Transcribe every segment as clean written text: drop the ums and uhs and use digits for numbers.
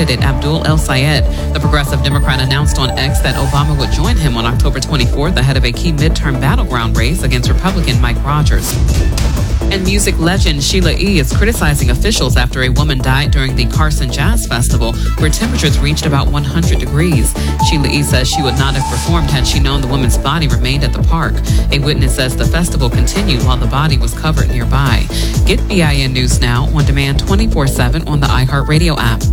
candidate Abdul El Sayed. The Progressive Democrat announced on X that Obama would join him on October 24th ahead of a key midterm battleground race against Republican Mike Rogers. And music legend Sheila E. is criticizing officials after a woman died during the Carson Jazz Festival, where temperatures reached about 100 degrees. Sheila E. says she would not have performed had she known the woman's body remained at the park. A witness says the festival continued while the body was covered nearby. Get BIN News now on demand 24/7 on the iHeartRadio app.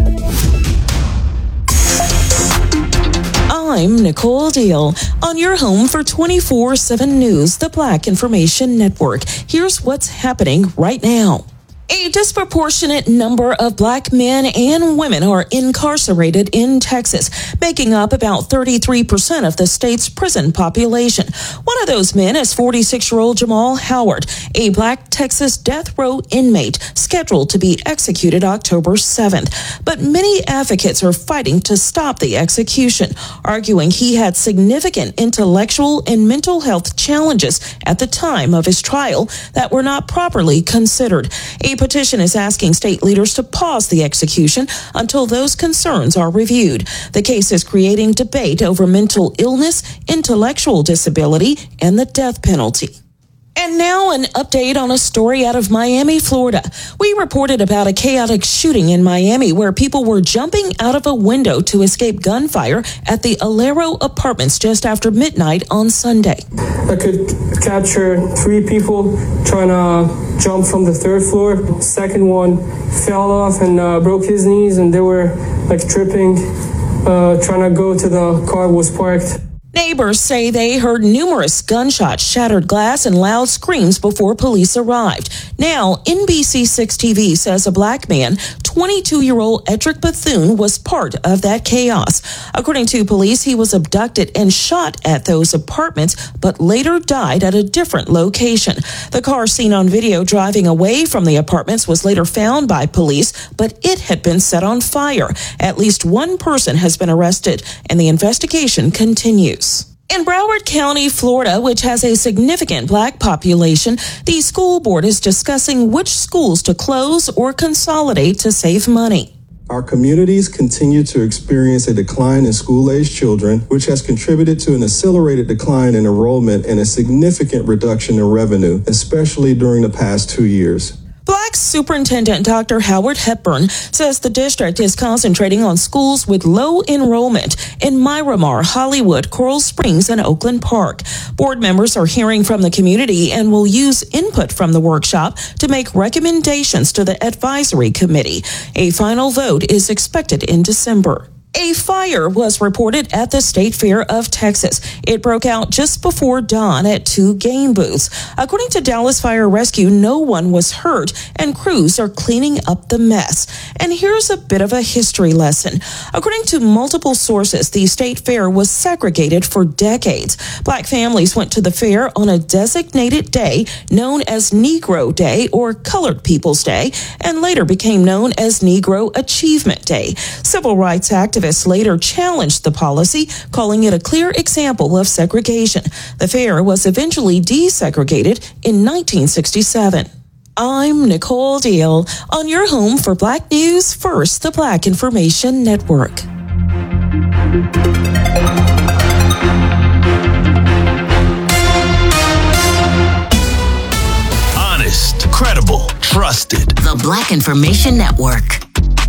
I'm Nicole Deal on your home for 24/7 News, the Black Information Network. Here's what's happening right now. A disproportionate number of black men and women are incarcerated in Texas, making up about 33% of the state's prison population. One of those men is 46-year-old Jamal Howard, a black Texas death row inmate scheduled to be executed October 7th. But many advocates are fighting to stop the execution, arguing he had significant intellectual and mental health challenges at the time of his trial that were not properly considered. A petition is asking state leaders to pause the execution until those concerns are reviewed. The case is creating debate over mental illness, intellectual disability, and the death penalty. And now an update on a story out of Miami, Florida. We reported about a chaotic shooting in Miami where people were jumping out of a window to escape gunfire at the Alero Apartments just after midnight on Sunday. I could capture 3 people trying to jump from the 3rd floor. Second one fell off and broke his knees, and they were tripping, trying to go to the car was parked. Neighbors say they heard numerous gunshots, shattered glass, and loud screams before police arrived. Now, NBC6 TV says a black man, 22-year-old Edric Bethune, was part of that chaos. According to police, he was abducted and shot at those apartments, but later died at a different location. The car seen on video driving away from the apartments was later found by police, but it had been set on fire. At least one person has been arrested, and the investigation continues. In Broward County, Florida, which has a significant black population, the school board is discussing which schools to close or consolidate to save money. Our communities continue to experience a decline in school-aged children, which has contributed to an accelerated decline in enrollment and a significant reduction in revenue, especially during the past 2 years. Black Superintendent Dr. Howard Hepburn says the district is concentrating on schools with low enrollment in Miramar, Hollywood, Coral Springs, and Oakland Park. Board members are hearing from the community and will use input from the workshop to make recommendations to the advisory committee. A final vote is expected in December. A fire was reported at the State Fair of Texas. It broke out just before dawn at 2 game booths. According to Dallas Fire Rescue, no one was hurt, and crews are cleaning up the mess. And here's a bit of a history lesson. According to multiple sources, the State Fair was segregated for decades. Black families went to the fair on a designated day known as Negro Day or Colored People's Day, and later became known as Negro Achievement Day. Civil rights activists later challenged the policy, calling it a clear example of segregation. The fair was eventually desegregated in 1967. I'm Nicole Deal on your home for Black News First, the Black Information Network. Honest, credible, trusted. The Black Information Network.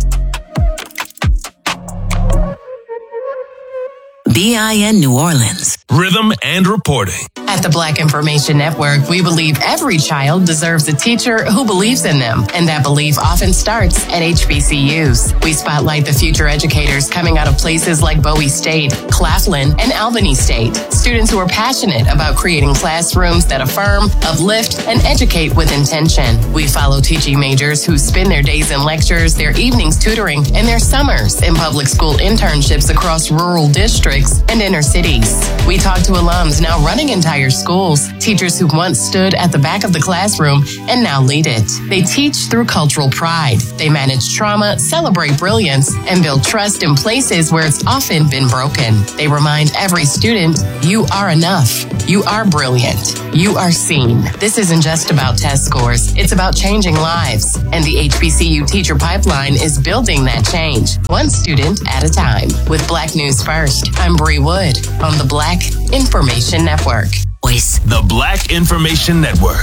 BIN New Orleans. Rhythm and reporting. At the Black Information Network, we believe every child deserves a teacher who believes in them, and that belief often starts at HBCUs. We spotlight the future educators coming out of places like Bowie State, Claflin, and Albany State. Students who are passionate about creating classrooms that affirm, uplift, and educate with intention. We follow teaching majors who spend their days in lectures, their evenings tutoring, and their summers in public school internships across rural districts and inner cities. We talk to alums now running entire schools, teachers who once stood at the back of the classroom and now lead it. They teach through cultural pride. They manage trauma, celebrate brilliance, and build trust in places where it's often been broken. They remind every student, you are enough. You are brilliant. You are seen. This isn't just about test scores. It's about changing lives. And the HBCU Teacher Pipeline is building that change, one student at a time. With Black News First, I'm Bree Wood on the Black Information Network. Voice. The Black Information Network.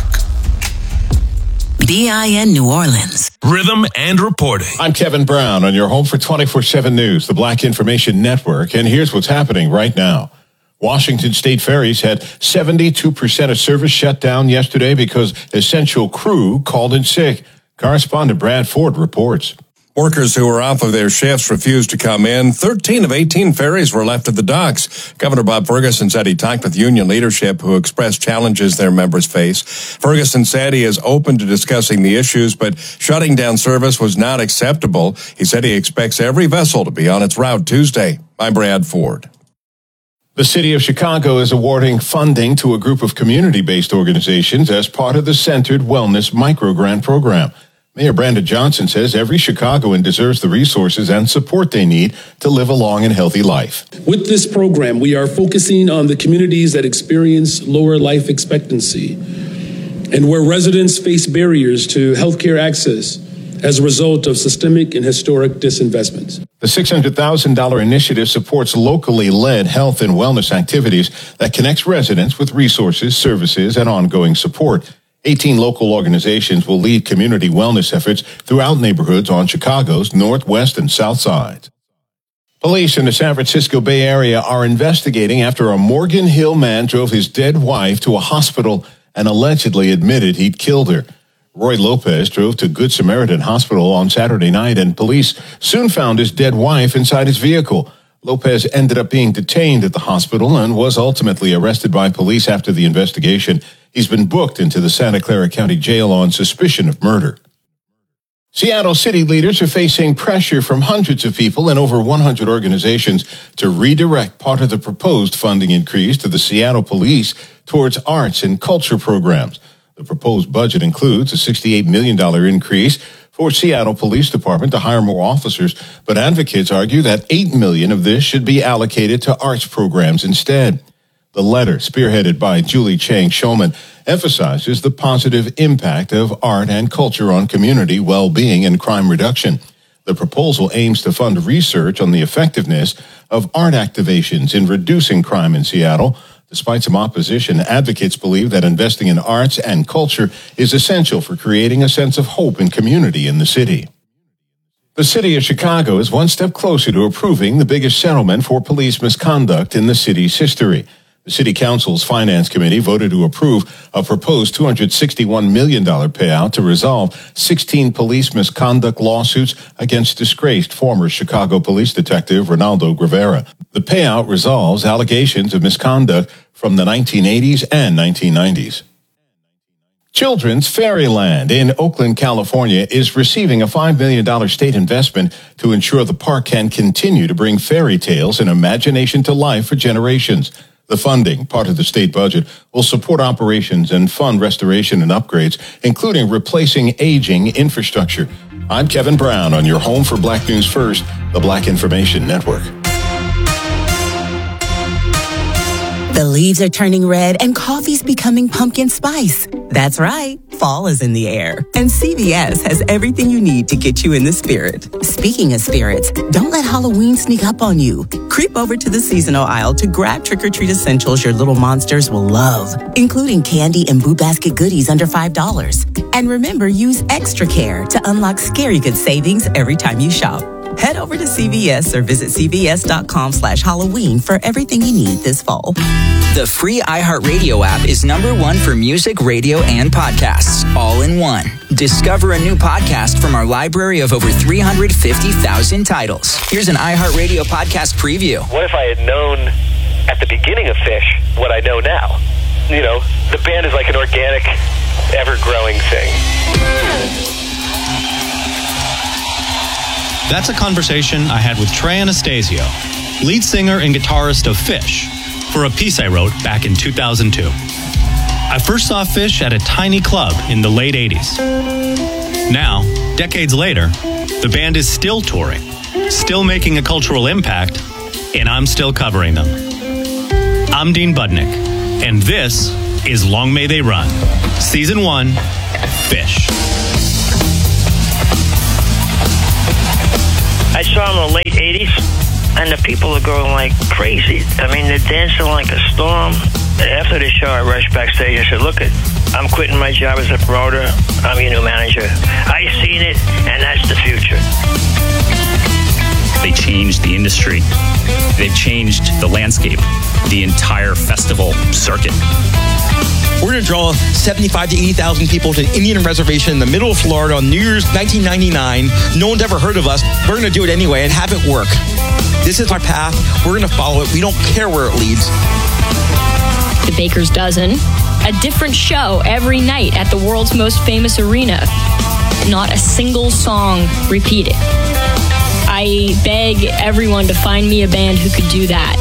BIN New Orleans. Rhythm and reporting. I'm Kevin Brown on your home for 24/7 News, the Black Information Network. And here's what's happening right now. Washington State ferries had 72% of service shut down yesterday because essential crew called in sick. Correspondent Brad Ford reports. Workers who were off of their shifts refused to come in. 13 of 18 ferries were left at the docks. Governor Bob Ferguson said he talked with union leadership who expressed challenges their members face. Ferguson said he is open to discussing the issues, but shutting down service was not acceptable. He said he expects every vessel to be on its route Tuesday. I'm Brad Ford. The city of Chicago is awarding funding to a group of community-based organizations as part of the Centered Wellness Microgrant Program. Mayor Brandon Johnson says every Chicagoan deserves the resources and support they need to live a long and healthy life. With this program, we are focusing on the communities that experience lower life expectancy and where residents face barriers to healthcare access as a result of systemic and historic disinvestments. The $600,000 initiative supports locally led health and wellness activities that connects residents with resources, services, and ongoing support. 18 local organizations will lead community wellness efforts throughout neighborhoods on Chicago's north, west, and south sides. Police in the San Francisco Bay Area are investigating after a Morgan Hill man drove his dead wife to a hospital and allegedly admitted he'd killed her. Roy Lopez drove to Good Samaritan Hospital on Saturday night, and police soon found his dead wife inside his vehicle. Lopez ended up being detained at the hospital and was ultimately arrested by police after the investigation. He's been booked into the Santa Clara County Jail on suspicion of murder. Seattle city leaders are facing pressure from hundreds of people and over 100 organizations to redirect part of the proposed funding increase to the Seattle Police towards arts and culture programs. The proposed budget includes a $68 million increase for Seattle Police Department to hire more officers, but advocates argue that $8 million of this should be allocated to arts programs instead. The letter, spearheaded by Julie Chang Shulman, emphasizes the positive impact of art and culture on community well-being and crime reduction. The proposal aims to fund research on the effectiveness of art activations in reducing crime in Seattle. Despite some opposition, advocates believe that investing in arts and culture is essential for creating a sense of hope and community in the city. The city of Chicago is one step closer to approving the biggest settlement for police misconduct in the city's history. The City Council's Finance Committee voted to approve a proposed $261 million payout to resolve 16 police misconduct lawsuits against disgraced former Chicago police detective Ronaldo Rivera. The payout resolves allegations of misconduct from the 1980s and 1990s. Children's Fairyland in Oakland, California, is receiving a $5 million state investment to ensure the park can continue to bring fairy tales and imagination to life for generations. The funding, part of the state budget, will support operations and fund restoration and upgrades, including replacing aging infrastructure. I'm Kevin Brown on your home for Black News First, the Black Information Network. The leaves are turning red and coffee's becoming pumpkin spice. That's right. Fall is in the air. And CVS has everything you need to get you in the spirit. Speaking of spirits, don't let Halloween sneak up on you. Creep over to the seasonal aisle to grab trick-or-treat essentials your little monsters will love, including candy and Boo Basket goodies under $5. And remember, use extra care to unlock scary good savings every time you shop. Head over to CVS or visit cvs.com/Halloween for everything you need this fall. The free iHeartRadio app is #1 for music, radio, and podcasts, all in one. Discover a new podcast from our library of over 350,000 titles. Here's an iHeartRadio podcast preview. What if I had known at the beginning of Fish what I know now? You know, the band is like an organic, ever-growing thing. That's a conversation I had with Trey Anastasio, lead singer and guitarist of Fish, for a piece I wrote back in 2002. I first saw Fish at a tiny club in the late 80s. Now, decades later, the band is still touring, still making a cultural impact, and I'm still covering them. I'm Dean Budnick, and this is Long May They Run. Season 1, Fish. I saw them in the late 80s, and the people are going like crazy. I mean, they're dancing like a storm. After the show, I rushed backstage and said, look, I'm quitting my job as a promoter. I'm your new manager. I've seen it, and that's the future. They changed the industry. They've changed the landscape, the entire festival circuit. We're going to draw 75 to 80,000 people to an Indian reservation in the middle of Florida on New Year's 1999. No one's ever heard of us. We're going to do it anyway and have it work. This is our path. We're going to follow it. We don't care where it leads. The Baker's Dozen, a different show every night at the world's most famous arena. Not a single song repeated. I beg everyone to find me a band who could do that.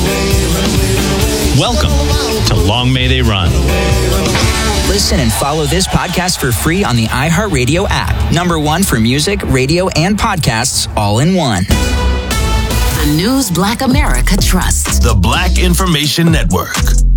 Welcome to Long May They Run. Listen and follow this podcast for free on the iHeartRadio app. #1 for music, radio, and podcasts all in one. The news Black America trusts. The Black Information Network.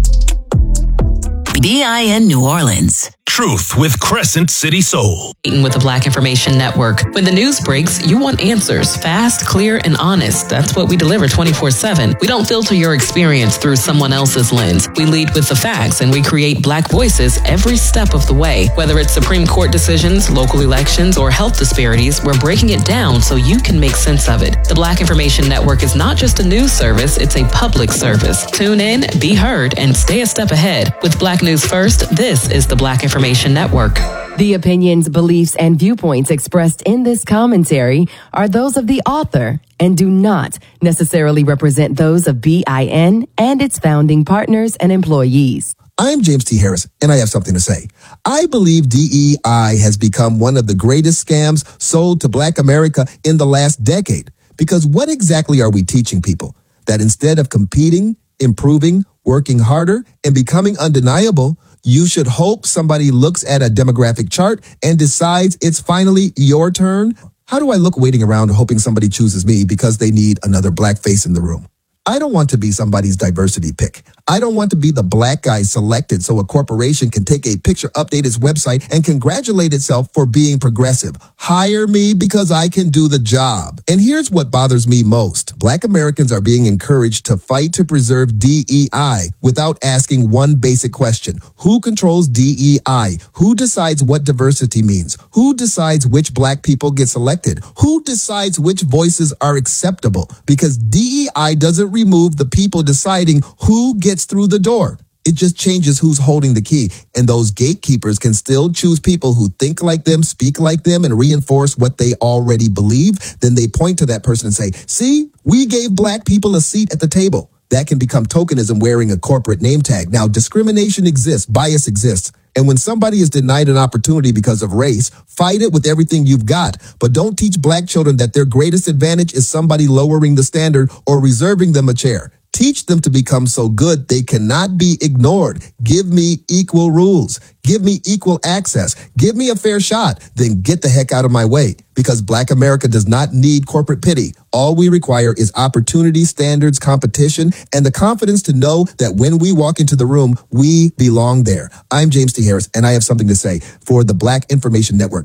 BIN New Orleans. Truth with Crescent City Soul. With the Black Information Network. When the news breaks, you want answers. Fast, clear, and honest. That's what we deliver 24/7. We don't filter your experience through someone else's lens. We lead with the facts, and we create Black voices every step of the way. Whether it's Supreme Court decisions, local elections, or health disparities, we're breaking it down so you can make sense of it. The Black Information Network is not just a news service, it's a public service. Tune in, be heard, and stay a step ahead. With Black News First, this is the Black Information Network. The opinions, beliefs, and viewpoints expressed in this commentary are those of the author and do not necessarily represent those of BIN and its founding partners and employees. I'm James T. Harris, and I have something to say. I believe DEI has become one of the greatest scams sold to Black America in the last decade. Because what exactly are we teaching people? That instead of competing, improving, working harder, and becoming undeniable, you should hope somebody looks at a demographic chart and decides it's finally your turn? How do I look waiting around hoping somebody chooses me because they need another Black face in the room? I don't want to be somebody's diversity pick. I don't want to be the Black guy selected so a corporation can take a picture, update its website, and congratulate itself for being progressive. Hire me because I can do the job. And here's what bothers me most. Black Americans are being encouraged to fight to preserve DEI without asking one basic question. Who controls DEI? Who decides what diversity means? Who decides which Black people get selected? Who decides which voices are acceptable? Because DEI doesn't remove the people deciding who gets through the door. It just changes who's holding the key. And those gatekeepers can still choose people who think like them, speak like them, and reinforce what they already believe. Then they point to that person and say, see, we gave Black people a seat at the table. That can become tokenism wearing a corporate name tag. Now, discrimination exists, bias exists. And when somebody is denied an opportunity because of race, fight it with everything you've got. But don't teach Black children that their greatest advantage is somebody lowering the standard or reserving them a chair. Teach them to become so good they cannot be ignored. Give me equal rules. Give me equal access. Give me a fair shot. Then get the heck out of my way. Because Black America does not need corporate pity. All we require is opportunity, standards, competition, and the confidence to know that when we walk into the room, we belong there. I'm James T. Harris, and I have something to say for the Black Information Network.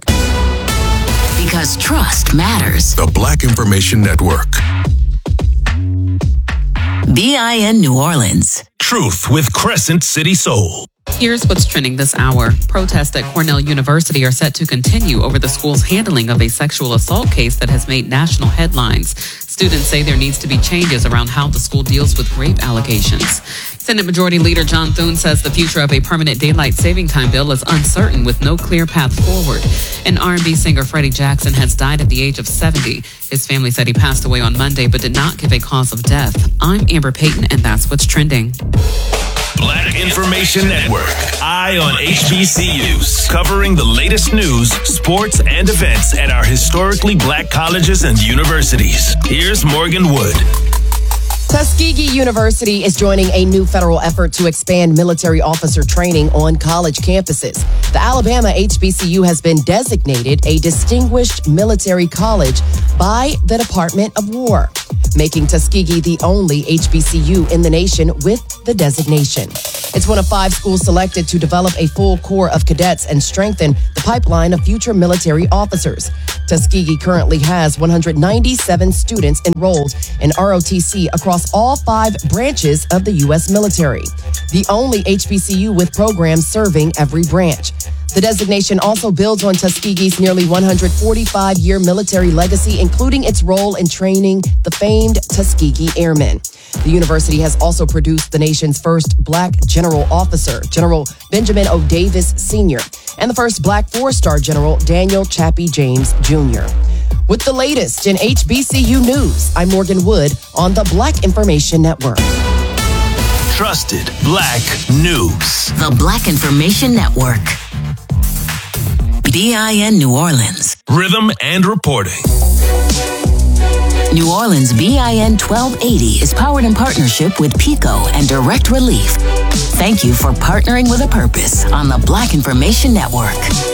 Because trust matters. The Black Information Network. BIN New Orleans. Truth with Crescent City Soul. Here's what's trending this hour. Protests at Cornell University are set to continue over the school's handling of a sexual assault case that has made national headlines. Students say there needs to be changes around how the school deals with rape allegations. Senate Majority Leader John Thune says the future of a permanent daylight saving time bill is uncertain with no clear path forward. And R&B singer Freddie Jackson has died at the age of 70. His family said he passed away on Monday but did not give a cause of death. I'm Amber Payton, and that's what's trending. Black Information Network. Eye on HBCUs. Covering the latest news, sports, and events at our historically Black colleges and universities. Here's Morgan Wood. Tuskegee University is joining a new federal effort to expand military officer training on college campuses. The Alabama HBCU has been designated a distinguished military college by the Department of War. making Tuskegee the only HBCU in the nation with the designation. It's one of 5 schools selected to develop a full corps of cadets and strengthen the pipeline of future military officers. Tuskegee currently has 197 students enrolled in ROTC across all 5 branches of the U.S. military, the only HBCU with programs serving every branch. The designation also builds on Tuskegee's nearly 145-year military legacy, including its role in training the famed Tuskegee Airmen. The university has also produced the nation's first black general officer, General Benjamin O. Davis Sr., and the first black 4-star general, Daniel Chappie James Jr. With the latest in HBCU news, I'm Morgan Wood on the Black Information Network. Trusted Black News. The Black Information Network. BIN New Orleans. Rhythm and reporting. New Orleans BIN 1280 is powered in partnership with PICO and Direct Relief. Thank you for partnering with a purpose on the Black Information Network.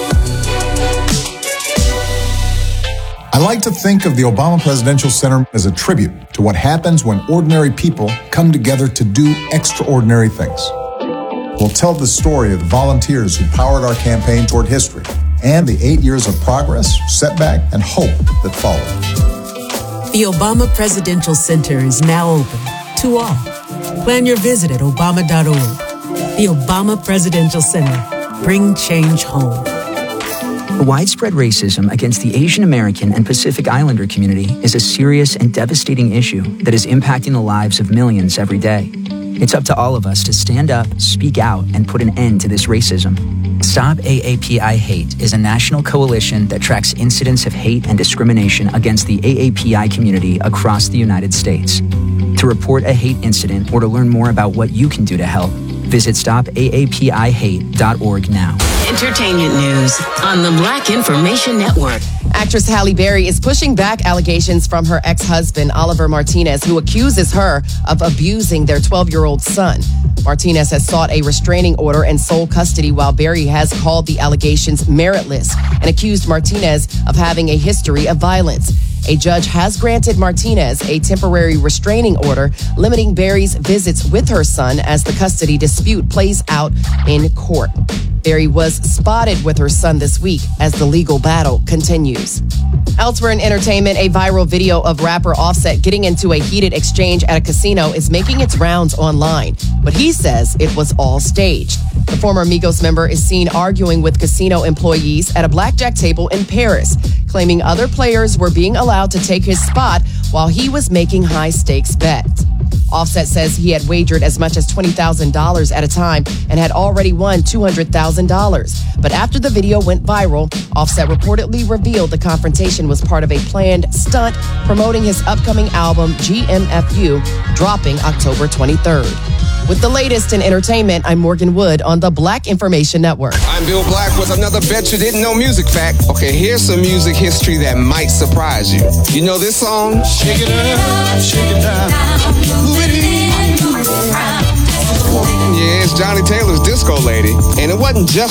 I like to think of the Obama Presidential Center as a tribute to what happens when ordinary people come together to do extraordinary things. We'll tell the story of the volunteers who powered our campaign toward history and the 8 years of progress, setback, and hope that followed. The Obama Presidential Center is now open to all. Plan your visit at obama.org. The Obama Presidential Center. Bring change home. Widespread racism against the Asian American and Pacific Islander community is a serious and devastating issue that is impacting the lives of millions every day. It's up to all of us to stand up, speak out, and put an end to this racism. Stop AAPI Hate is a national coalition that tracks incidents of hate and discrimination against the AAPI community across the United States. To report a hate incident or to learn more about what you can do to help, visit stopaapihate.org now. Entertainment news on the Black Information Network. Actress Halle Berry is pushing back allegations from her ex-husband, Oliver Martinez, who accuses her of abusing their 12-year-old son. Martinez has sought a restraining order and sole custody, while Berry has called the allegations meritless and accused Martinez of having a history of violence. A judge has granted Martinez a temporary restraining order limiting Berry's visits with her son as the custody dispute plays out in court. Berry was spotted with her son this week as the legal battle continues. Elsewhere in entertainment, a viral video of rapper Offset getting into a heated exchange at a casino is making its rounds online, but he says it was all staged. The former Migos member is seen arguing with casino employees at a blackjack table in Paris, claiming other players were being allowed to take his spot while he was making high-stakes bets. Offset says he had wagered as much as $20,000 at a time and had already won $200,000. But after the video went viral, Offset reportedly revealed the confrontation was part of a planned stunt promoting his upcoming album, GMFU, dropping October 23rd. With the latest in entertainment, I'm Morgan Wood on the Black Information Network. I'm Bill Black with another Bet You Didn't Know music fact. Okay, here's some music history that might surprise you. You know this song? Shake it up, shake it down, move it in, move it around. Yeah, it's Johnny Taylor's Disco Lady. And it wasn't just